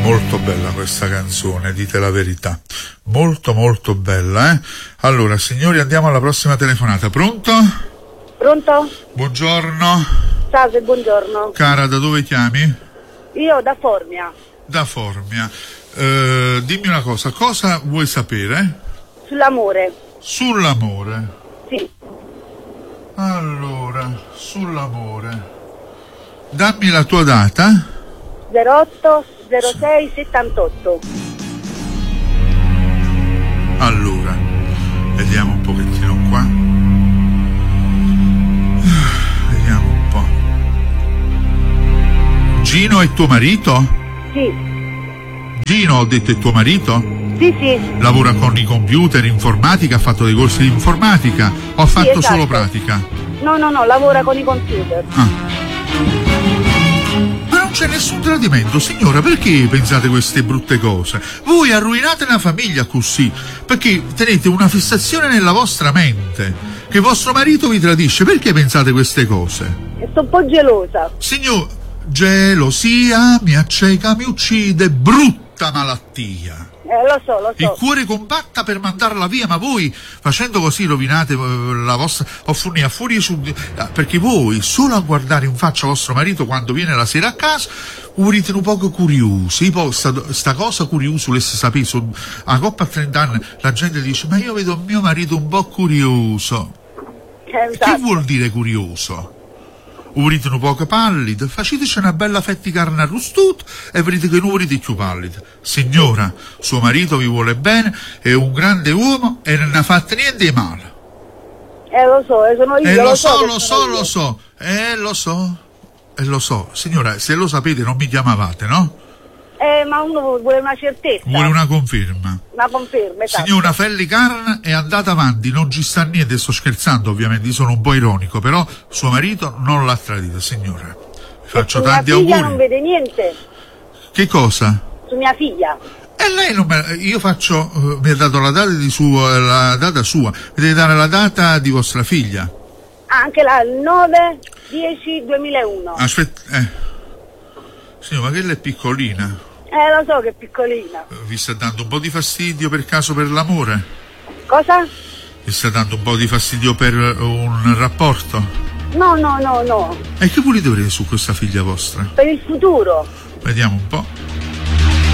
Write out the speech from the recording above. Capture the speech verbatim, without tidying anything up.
molto bella questa canzone, dite la verità. Molto molto bella, eh? Allora, signori, andiamo alla prossima telefonata. Pronto? Pronto? Buongiorno. Salve, buongiorno. Cara, da dove chiami? Io da Formia. Da Formia. Eh, dimmi una cosa, cosa vuoi sapere? Sull'amore. Sull'amore? Sì. Allora, sull'amore. Dammi la tua data. zero otto zero sei settantotto. Allora, vediamo un pochettino qua. Vediamo un po'. Gino è tuo marito? Sì. Gino, ho detto, è tuo marito? Sì, sì. Lavora con i computer, informatica, ha fatto dei corsi di informatica o ha fatto sì, esatto. solo pratica? No, no, no, lavora con i computer. Ah. Ma non c'è nessun tradimento, signora, perché pensate queste brutte cose? Voi arruinate una famiglia così, perché tenete una fissazione nella vostra mente, che vostro marito vi tradisce, perché pensate queste cose? E sto un po' gelosa. Signor, gelosia mi acceca, mi uccide, brutta malattia. Eh, lo so, lo so. Il cuore compatta per mandarla via, ma voi facendo così rovinate la vostra a fuori, a fuori su, perché voi solo a guardare in faccia vostro marito quando viene la sera a casa urite un poco curiosi. Poi sta, sta cosa curiosa volesse sapere, su, a coppa a trenta anni la gente dice ma io vedo mio marito un po' curioso. Eh, esatto. Che vuol dire curioso? Urite un poco pallido, faceteci una bella fetta di carne arrostata e vedete che non urite più pallido. Signora, suo marito vi vuole bene, è un grande uomo e non ha fatto niente di male. Eh, lo so, eh, sono io. E lo, lo so, so, lo so, lo so, eh, lo so, e lo so. Signora, se lo sapete non mi chiamavate, no? Eh, ma uno vuole una certezza. Vuole una conferma. Una conferma, esatto. Signora Felli Carna è andata avanti, non ci sta niente, sto scherzando ovviamente, sono un po' ironico, però suo marito non l'ha tradita, signora. Vi faccio tanti auguri. Mia figlia non vede niente. Che cosa? Su mia figlia. E lei non me, io faccio, uh, mi ha dato la data di sua, la data sua, mi deve dare la data di vostra figlia. Ah, anche là, il nove dieci duemilauno. Aspetta, eh. Signora, ma che lei è piccolina? Eh, lo so che è piccolina. Vi sta dando un po' di fastidio per caso per l'amore? Cosa? Vi sta dando un po' di fastidio per un rapporto? No, no, no, no. E che volete avere su questa figlia vostra? Per il futuro. Vediamo un po'.